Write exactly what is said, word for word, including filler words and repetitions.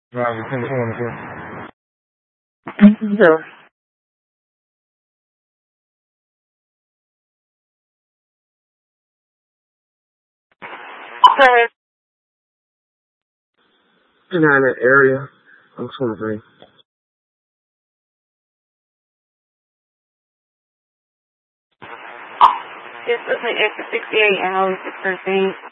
Driver ten twenty-four. Sure. Sorry. In that area. I'm twenty-three. It's like exit sixty-eight hours, thirteen.